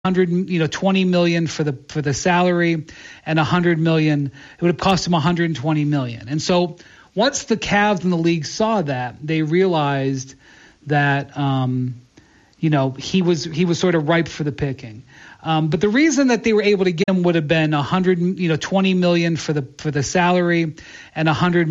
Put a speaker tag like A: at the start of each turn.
A: $20 million for the salary and $100 million. It would have cost him $120 million. And so once the Cavs and the league saw that, they realized that he was sort of ripe for the picking. But the reason that they were able to get him would have been $20 million for the salary and $100